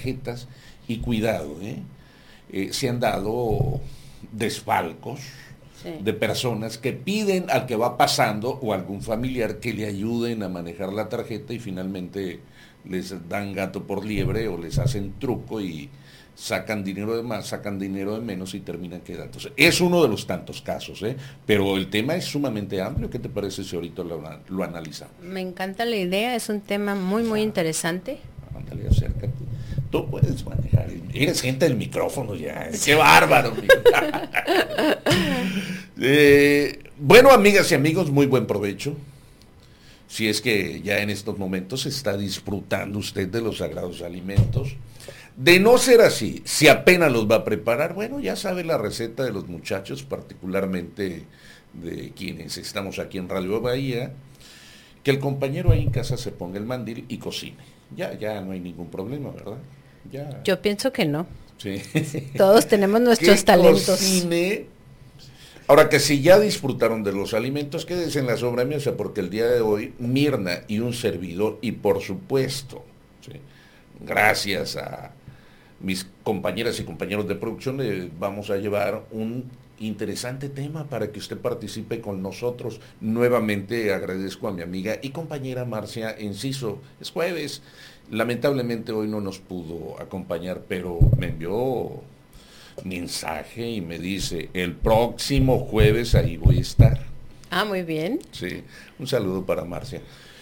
tarjetas y cuidado, se han dado desfalcos de personas que piden al que va pasando o algún familiar que le ayuden a manejar la tarjeta y finalmente les dan gato por liebre o les hacen truco y sacan dinero de más, sacan dinero de menos y terminan quedándose. Es uno de los tantos casos, pero el tema es sumamente amplio. ¿Qué te parece si ahorita lo analizamos? Me encanta la idea, es un tema muy interesante. Ándale, acércate. Tú puedes manejar. Mira, sienta el micrófono ya. ¡Qué bárbaro! Bueno, amigas y amigos, muy buen provecho. Si es que ya en estos momentos está disfrutando usted de los sagrados alimentos. De no ser así, si apenas los va a preparar, bueno, ya sabe la receta de los muchachos, particularmente de quienes estamos aquí en Radio Bahía, que el compañero ahí en casa se ponga el mandil y cocine. Ya no hay ningún problema, ¿verdad? Ya. Yo pienso que no. Sí. Todos tenemos nuestros talentos. Cocine. Ahora que si ya disfrutaron de los alimentos, quédense en la sobremesa, porque el día de hoy Mirna y un servidor, y por supuesto, gracias a mis compañeras y compañeros de producción, le vamos a llevar un interesante tema para que usted participe con nosotros. Nuevamente agradezco a mi amiga y compañera Marcia Enciso. Es jueves, lamentablemente hoy no nos pudo acompañar, pero me envió mensaje y me dice, el próximo jueves ahí voy a estar. Ah, muy bien. Sí, un saludo para Marcia.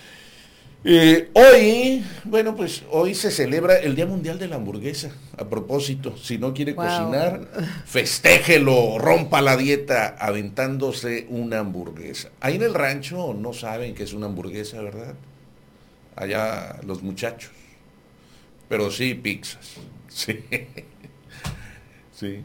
Hoy se celebra el Día Mundial de la Hamburguesa. A propósito, si no quiere cocinar, festéjelo, rompa la dieta aventándose una hamburguesa. Ahí en el rancho no saben qué es una hamburguesa, ¿verdad? Allá los muchachos. Pero sí, pizzas. Sí. Sí.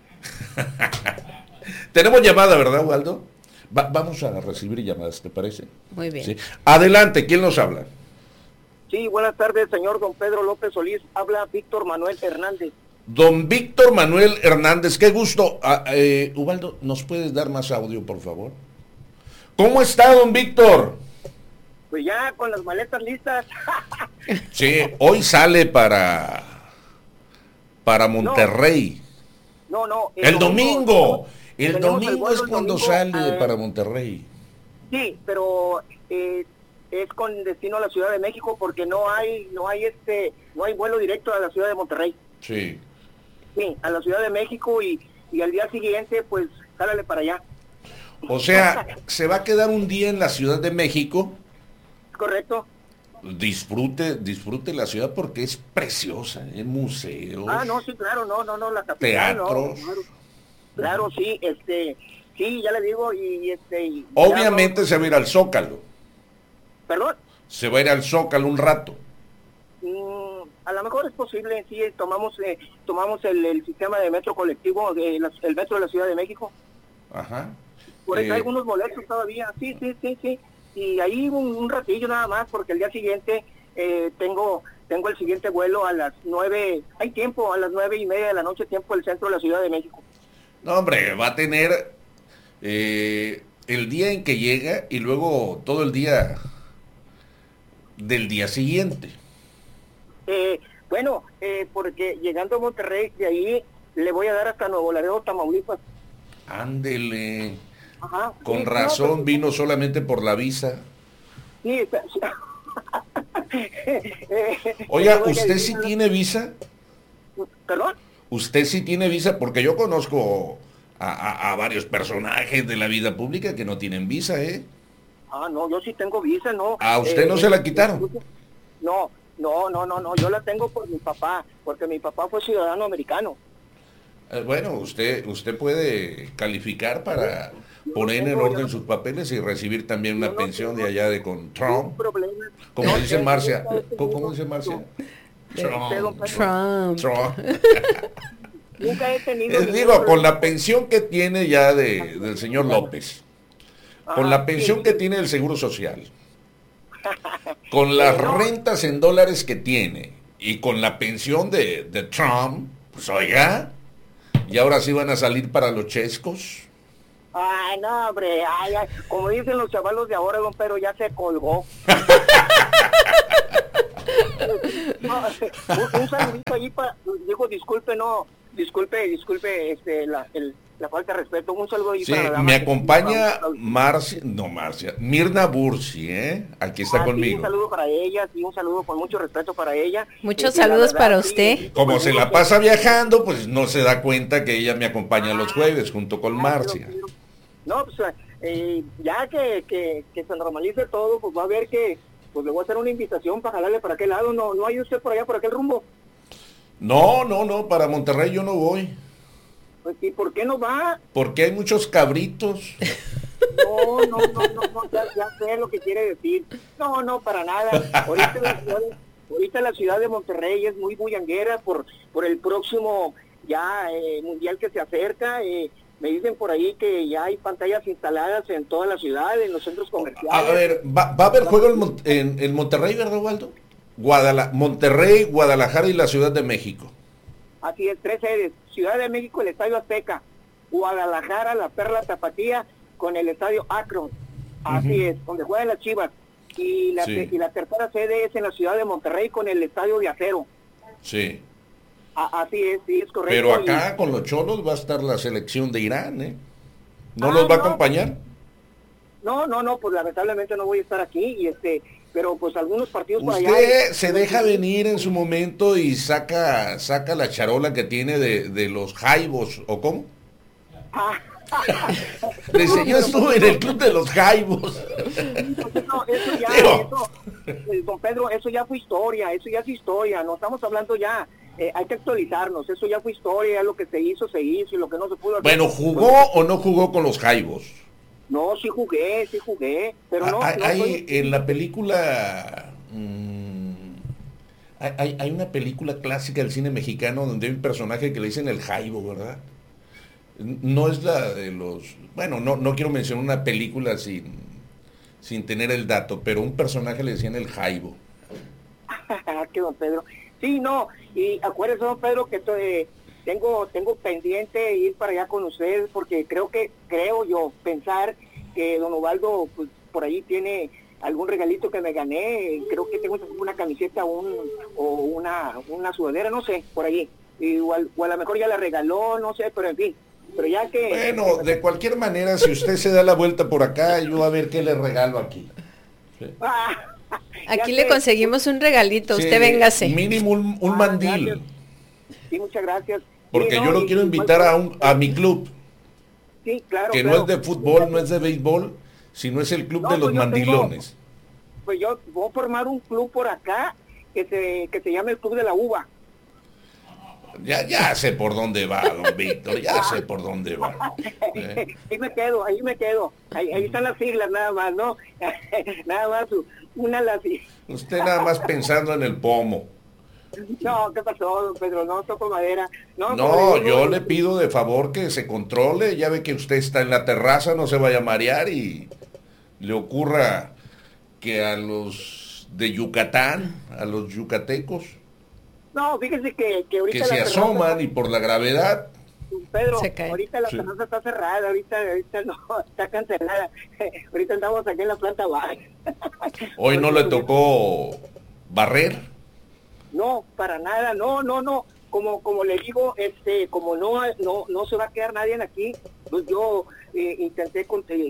Tenemos llamada, ¿verdad, Waldo? Vamos a recibir llamadas, ¿te parece? Muy bien. ¿Sí? Adelante, ¿quién nos habla? Sí, buenas tardes, señor don Pedro López Solís. Habla Víctor Manuel Hernández. Don Víctor Manuel Hernández, qué gusto. Ubaldo, ¿nos puedes dar más audio, por favor? ¿Cómo está, don Víctor? Pues ya con las maletas listas. Sí, hoy sale para Monterrey. No. El domingo. El Tenemos domingo es cuando domingo, sale para Monterrey. Sí, pero es con destino a la Ciudad de México porque no hay vuelo directo a la Ciudad de Monterrey. Sí. Sí, a la Ciudad de México y al día siguiente pues jálale para allá. O sea, se va a quedar un día en la Ciudad de México. Correcto. Disfrute la ciudad porque es preciosa, museos. No, sí, claro, no, la capital. Teatros. No, claro, sí, sí, ya le digo, Obviamente se va a ir al Zócalo. ¿Perdón? Se va a ir al Zócalo un rato. A lo mejor es posible, sí, tomamos el sistema de metro colectivo, el metro de la Ciudad de México. Ajá. Por eso hay algunos boletos todavía, sí. Y ahí un ratillo nada más, porque el día siguiente tengo el siguiente vuelo a las 9, hay tiempo, a las 9:30 de la noche, tiempo del centro de la Ciudad de México. No, hombre, va a tener el día en que llega y luego todo el día del día siguiente. Porque llegando a Monterrey, de ahí le voy a dar hasta Nuevo Laredo, Tamaulipas. Ándele. Ajá, con sí, razón, vino solamente por la visa. Sí. Oiga, ¿usted sí tiene visa? ¿Perdón? ¿Usted sí tiene visa? Porque yo conozco a varios personajes de la vida pública que no tienen visa, ¿eh? No, yo sí tengo visa, ¿no? ¿A usted no se la quitaron? No, yo la tengo por mi papá, porque mi papá fue ciudadano americano. Bueno, usted puede calificar para poner en orden sus papeles y recibir también una pensión de allá de con Trump. Como dice Marcia. ¿Cómo dice Marcia? Trump. Nunca he tenido... Les digo, con la pensión que tiene ya del señor López, con la pensión que tiene del Seguro Social, con las rentas en dólares que tiene y con la pensión de Trump, pues oiga, y ahora sí van a salir para los chescos. Ay, no, hombre, como dicen los chavalos de ahora, don Pedro, ya se colgó. No, un saludito allí para, digo, disculpe, la falta de respeto, un saludo allí Sí, para la dama. me acompaña Mirna Bursi, aquí está Sí, conmigo. un saludo para ella, sí, un saludo con mucho respeto para ella. Muchos Sí, la saludos verdad, para sí, usted. Como se la pasa viajando, pues no se da cuenta que ella me acompaña los jueves junto con Marcia. No, pues ya que se normalice todo, pues va a ver que pues le voy a hacer una invitación para jalarle para aquel lado. No hay usted por allá, por aquel rumbo. No, para Monterrey yo no voy. Pues, ¿y por qué no va? Porque hay muchos cabritos. No, ya sé lo que quiere decir. No, para nada. Ahorita la ciudad de Monterrey es muy bullanguera por el próximo mundial que se acerca. Me dicen por ahí que ya hay pantallas instaladas en toda la ciudad, en los centros comerciales. A ver, va a haber juego en Monterrey, ¿verdad, Waldo? Monterrey, Guadalajara y la Ciudad de México. Así es, 3 sedes. Ciudad de México, el Estadio Azteca. Guadalajara, la Perla Tapatía, con el Estadio Akron. Así es, donde juegan las Chivas. Y la tercera sede es en la ciudad de Monterrey, con el Estadio de Acero. Sí. Así es, sí, es correcto. Pero acá con los Cholos va a estar la selección de Irán, ¿eh? ¿No los va a acompañar? No, pues lamentablemente no voy a estar aquí, pero pues algunos partidos por allá. Usted se deja venir en su momento y saca la charola que tiene de los jaibos, ¿o cómo? Dice, yo estuve en el club de los jaibos. Don Pedro, eso ya fue historia, no estamos hablando ya. Hay que actualizarnos, eso ya fue historia, lo que se hizo y lo que no se pudo hacer. Bueno, ¿jugó o no jugó con los jaibos? No, sí jugué, pero no. En la película, hay una película clásica del cine mexicano donde hay un personaje que le dicen el jaibo, ¿verdad? No es la de los... Bueno, no quiero mencionar una película sin tener el dato, pero un personaje le decían el jaibo. Que don Pedro. Sí, no, y acuérdese, don Pedro, que tengo pendiente ir para allá con ustedes, porque creo yo pensar que don Ubaldo pues por ahí tiene algún regalito que me gané. Creo que tengo una camiseta o una sudadera, no sé, por ahí, o a lo mejor ya la regaló, no sé, pero en fin, pero ya que... Bueno, de cualquier manera, si usted se da la vuelta por acá, yo a ver qué le regalo aquí. ¿Sí? Aquí le conseguimos un regalito, usted véngase. Mínimo un mandil. Gracias. Sí, muchas gracias. Porque yo lo quiero invitar a mi club. Sí, claro. Que no es de fútbol, no es de béisbol, sino es el club de los mandilones. Pues yo voy a formar un club por acá que se llama el Club de la Uva. Ya sé por dónde va, don Víctor, ya sé por dónde va. Ahí me quedo. Ahí están las siglas nada más, ¿no? Nada más Usted nada más pensando en el pomo. No, ¿qué pasó, don Pedro? No, toco madera. No, yo le pido de favor que se controle. Ya ve que usted está en la terraza, no se vaya a marear y le ocurra que a los de Yucatán, a los yucatecos, no, fíjese que ahorita... Que se asoman y por la gravedad... Pedro, ahorita la terraza está cerrada, ahorita no, está cancelada. Ahorita andamos aquí en la planta baja. ¿Hoy no le tocó barrer? No, para nada, no. Como le digo, como no se va a quedar nadie aquí, pues yo intenté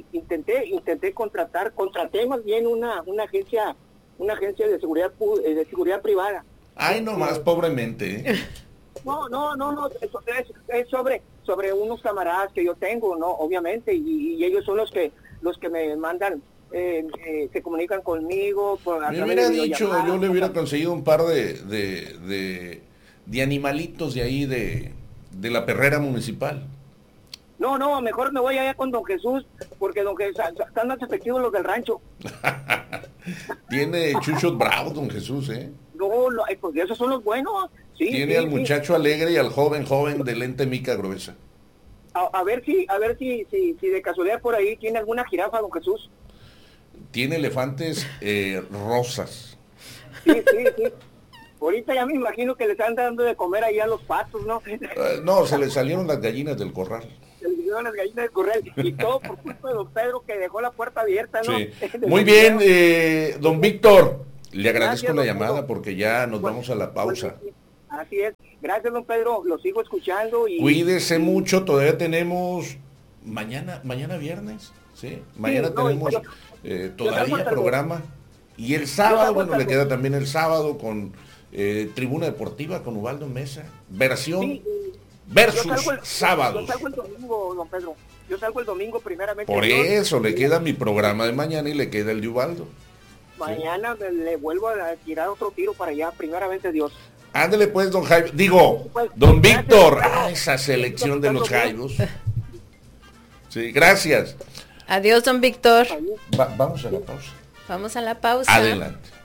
contraté más bien una agencia de seguridad privada. Ay, nomás, pobremente. No, es sobre unos camaradas que yo tengo, ¿no? Obviamente, y ellos son los que me mandan, se comunican conmigo. Me hubiera dicho, yo le hubiera conseguido un par de animalitos de ahí, de la perrera municipal. No, mejor me voy allá con don Jesús, porque don Jesús, están más efectivos los del rancho. Tiene chuchos bravos, don Jesús, ¿eh? No, pues esos son los buenos. Sí, tiene al muchacho alegre y al joven de lente mica gruesa. A ver si de casualidad por ahí tiene alguna jirafa, don Jesús. Tiene elefantes rosas. Sí. Ahorita ya me imagino que les están dando de comer ahí a los patos, ¿no? No, se les salieron las gallinas del corral. Se les salieron las gallinas del corral. Y todo por culpa de don Pedro, que dejó la puerta abierta, ¿no? Sí. Muy bien, don Víctor. Le agradezco Gracias, la don llamada Pedro. porque ya nos vamos a la pausa. Así es. Gracias, don Pedro. Lo sigo escuchando. Cuídese mucho, todavía tenemos mañana viernes, ¿sí? Mañana tenemos todavía programa. Y el sábado, bueno, le queda también el sábado con Tribuna Deportiva con Ubaldo Mesa. Versión versus sábados. Yo salgo el domingo, don Pedro. Yo salgo el domingo primeramente. Por eso le queda mi programa de mañana y le queda el de Ubaldo. Mañana le vuelvo a tirar otro tiro para allá, primeramente Dios. Ándele pues, don Jaime. Digo, don Víctor. Esa selección de los Jairos. Sí, gracias. Adiós, don Víctor. Vamos a la pausa. Vamos a la pausa. Adelante.